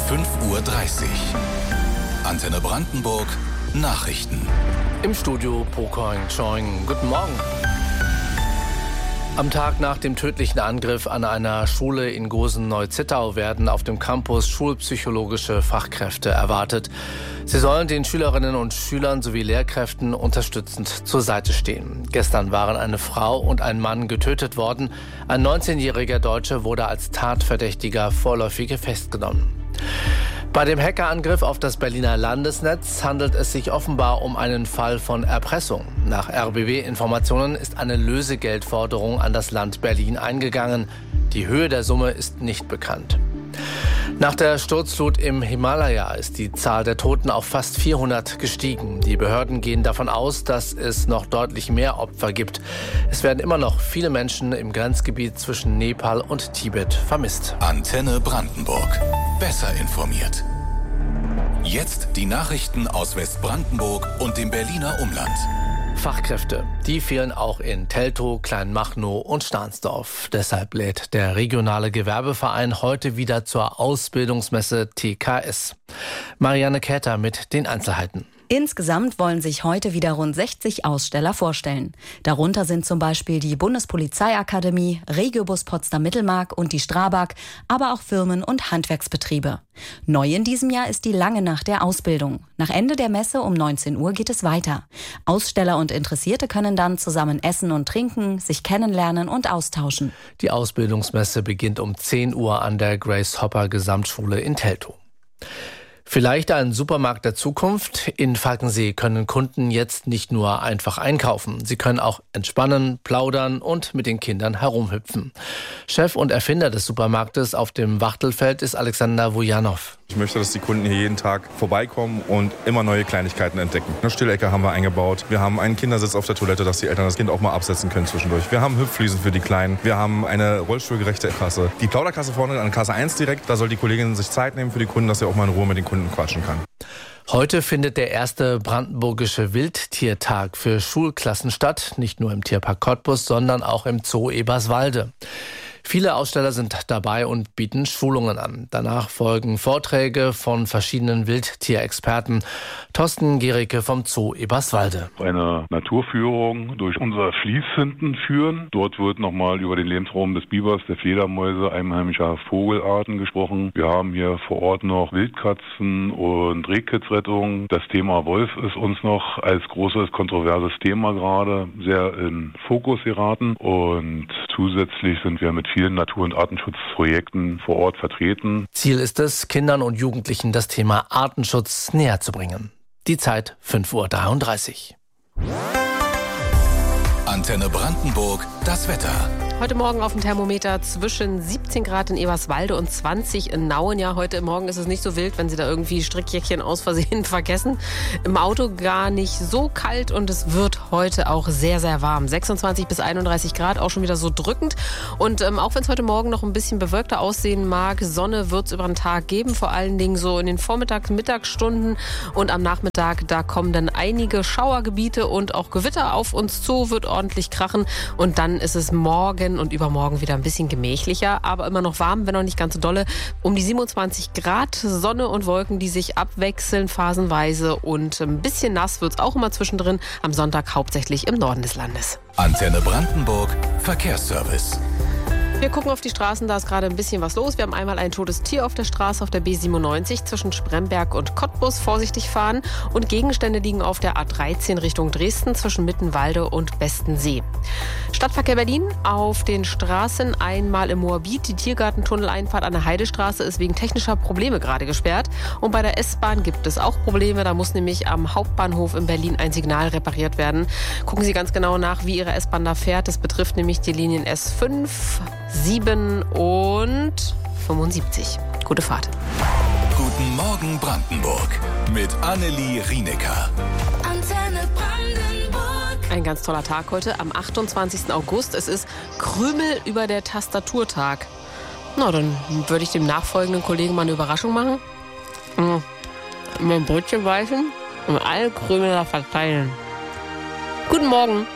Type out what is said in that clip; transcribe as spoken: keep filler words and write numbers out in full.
fünf Uhr dreißig. Antenne Brandenburg, Nachrichten. Im Studio Pokoing Choing. Guten Morgen. Am Tag nach dem tödlichen Angriff an einer Schule in Gosen-Neuzittau werden auf dem Campus schulpsychologische Fachkräfte erwartet. Sie sollen den Schülerinnen und Schülern sowie Lehrkräften unterstützend zur Seite stehen. Gestern waren eine Frau und ein Mann getötet worden. Ein neunzehnjähriger Deutsche wurde als Tatverdächtiger vorläufig festgenommen. Bei dem Hackerangriff auf das Berliner Landesnetz handelt es sich offenbar um einen Fall von Erpressung. Nach R B B-Informationen ist eine Lösegeldforderung an das Land Berlin eingegangen. Die Höhe der Summe ist nicht bekannt. Nach der Sturzflut im Himalaya ist die Zahl der Toten auf fast vierhundert gestiegen. Die Behörden gehen davon aus, dass es noch deutlich mehr Opfer gibt. Es werden immer noch viele Menschen im Grenzgebiet zwischen Nepal und Tibet vermisst. Antenne Brandenburg. Besser informiert. Jetzt die Nachrichten aus Westbrandenburg und dem Berliner Umland. Fachkräfte, die fehlen auch in Teltow, Kleinmachnow und Stahnsdorf. Deshalb lädt der regionale Gewerbeverein heute wieder zur Ausbildungsmesse T K S. Marianne Käther mit den Einzelheiten. Insgesamt wollen sich heute wieder rund sechzig Aussteller vorstellen. Darunter sind zum Beispiel die Bundespolizeiakademie, Regiobus Potsdam-Mittelmark und die Strabag, aber auch Firmen und Handwerksbetriebe. Neu in diesem Jahr ist die lange Nacht der Ausbildung. Nach Ende der Messe um neunzehn Uhr geht es weiter. Aussteller und Interessierte können dann zusammen essen und trinken, sich kennenlernen und austauschen. Die Ausbildungsmesse beginnt um zehn Uhr an der Grace Hopper Gesamtschule in Teltow. Vielleicht ein Supermarkt der Zukunft. In Falkensee können Kunden jetzt nicht nur einfach einkaufen. Sie können auch entspannen, plaudern und mit den Kindern herumhüpfen. Chef und Erfinder des Supermarktes auf dem Wachtelfeld ist Alexander Wujanow. Ich möchte, dass die Kunden hier jeden Tag vorbeikommen und immer neue Kleinigkeiten entdecken. Eine Stillecke haben wir eingebaut. Wir haben einen Kindersitz auf der Toilette, dass die Eltern das Kind auch mal absetzen können zwischendurch. Wir haben Hüpffliesen für die Kleinen. Wir haben eine rollstuhlgerechte Kasse. Die Plauderkasse vorne an Kasse eins direkt. Da soll die Kollegin sich Zeit nehmen für die Kunden, dass sie auch mal in Ruhe mit den Kunden quatschen kann. Heute findet der erste brandenburgische Wildtiertag für Schulklassen statt. Nicht nur im Tierpark Cottbus, sondern auch im Zoo Eberswalde. Viele Aussteller sind dabei und bieten Schulungen an. Danach folgen Vorträge von verschiedenen Wildtierexperten. Thorsten Gericke vom Zoo Eberswalde. Eine Naturführung durch unser Fließ hinten führen. Dort wird nochmal über den Lebensraum des Bibers, der Fledermäuse, einheimischer Vogelarten gesprochen. Wir haben hier vor Ort noch Wildkatzen und Rehkitzrettung. Das Thema Wolf ist uns noch als großes, kontroverses Thema gerade sehr in Fokus geraten. Und zusätzlich sind wir mit vielen Natur- und Artenschutzprojekten vor Ort vertreten. Ziel ist es, Kindern und Jugendlichen das Thema Artenschutz näher zu bringen. Die Zeit fünf Uhr dreiunddreißig. Antenne Brandenburg, das Wetter. Heute Morgen auf dem Thermometer zwischen siebzehn Grad in Eberswalde und zwanzig in Nauen. Ja, heute Morgen ist es nicht so wild, wenn Sie da irgendwie Strickjäckchen aus Versehen vergessen. Im Auto gar nicht so kalt und es wird heute auch sehr, sehr warm. sechsundzwanzig bis einunddreißig Grad, auch schon wieder so drückend. Und ähm, auch wenn es heute Morgen noch ein bisschen bewölkter aussehen mag, Sonne wird es über den Tag geben, vor allen Dingen so in den Vormittags-, Mittagsstunden. Und am Nachmittag, da kommen dann einige Schauergebiete und auch Gewitter auf uns zu, wird ordentlich krachen. Und dann ist es morgen und übermorgen wieder ein bisschen gemächlicher, aber immer noch warm, wenn auch nicht ganz so dolle. Um die siebenundzwanzig Grad, Sonne und Wolken, die sich abwechseln phasenweise und ein bisschen nass wird es auch immer zwischendrin. Am Sonntag hauptsächlich im Norden des Landes. Antenne Brandenburg, Verkehrsservice. Wir gucken auf die Straßen, da ist gerade ein bisschen was los. Wir haben einmal ein totes Tier auf der Straße auf der B siebenundneunzig zwischen Spremberg und Cottbus. Vorsichtig fahren. Und Gegenstände liegen auf der A dreizehn Richtung Dresden zwischen Mittenwalde und Bestensee. Stadtverkehr Berlin auf den Straßen einmal im Moabit. Die Tiergartentunneleinfahrt an der Heidestraße ist wegen technischer Probleme gerade gesperrt. Und bei der S-Bahn gibt es auch Probleme. Da muss nämlich am Hauptbahnhof in Berlin ein Signal repariert werden. Gucken Sie ganz genau nach, wie Ihre S-Bahn da fährt. Das betrifft nämlich die Linien S fünf, sieben und fünfundsiebzig. Gute Fahrt. Guten Morgen Brandenburg mit Annelie Rienecker. Antenne Brandenburg. Ein ganz toller Tag heute am achtundzwanzigsten August. Es ist Krümel über der Tastaturtag. Na, dann würde ich dem nachfolgenden Kollegen mal eine Überraschung machen. Mhm. Mir ein Brötchen beißen und alle Krümel da verteilen. Guten Morgen.